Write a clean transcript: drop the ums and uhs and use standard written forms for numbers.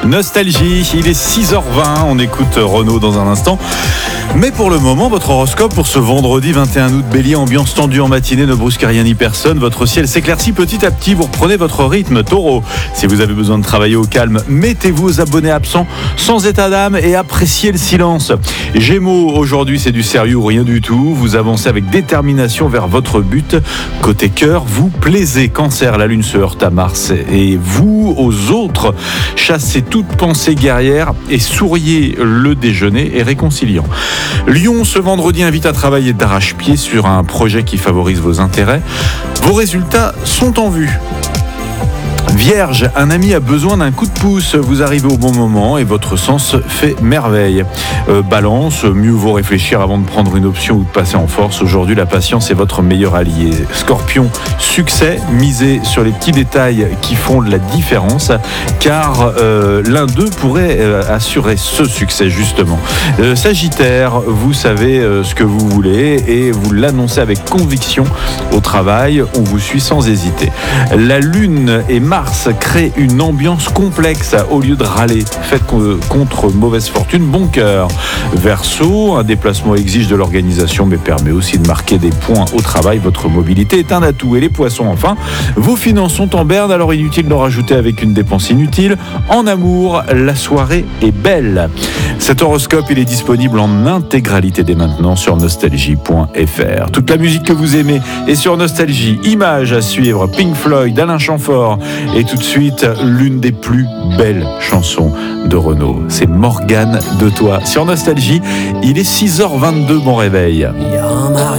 Nostalgie, il est 6h20, on écoute Renaud dans un instant. Mais pour le moment, votre horoscope pour ce vendredi 21 août, Bélier, ambiance tendue en matinée, ne brusque rien ni personne. Votre ciel s'éclaircit petit à petit, vous reprenez votre rythme. Taureau, si vous avez besoin de travailler au calme, mettez-vous aux abonnés absents sans état d'âme et appréciez le silence. Gémeaux, aujourd'hui c'est du sérieux ou rien du tout. Vous avancez avec détermination vers votre but. Côté cœur, vous plaisez. Cancer, la lune se heurte à Mars et vous, aux autres, chassez toute pensée guerrière et souriez. Le déjeuner est réconciliant. Lion, ce vendredi, invite à travailler d'arrache-pied sur un projet qui favorise vos intérêts. Vos résultats sont en vue. Vierge, un ami a besoin d'un coup de pouce. Vous arrivez au bon moment et votre sens fait merveille. Balance, mieux vaut réfléchir avant de prendre une option ou de passer en force. Aujourd'hui, la patience est votre meilleur allié. Scorpion, succès, misez sur les petits détails qui font de la différence, car l'un d'eux pourrait assurer ce succès justement. Sagittaire, vous savez ce que vous voulez et vous l'annoncez avec conviction au travail. On vous suit sans hésiter. La lune et Mars crée une ambiance complexe. Au lieu de râler, faites contre mauvaise fortune bon cœur. Verseau, un déplacement exige de l'organisation mais permet aussi de marquer des points au travail. Votre mobilité est un atout. Et les poissons, enfin, vos finances sont en berne, alors inutile d'en rajouter avec une dépense inutile. En amour, la soirée est belle. Cet horoscope, il est disponible en intégralité dès maintenant sur nostalgie.fr. Toute la musique que vous aimez est sur Nostalgie. Images à suivre, Pink Floyd, Alain Chamfort. Et tout de suite, l'une des plus belles chansons de Renaud. C'est Morgane de toi. Sur Nostalgie, il est 6h22, bon réveil.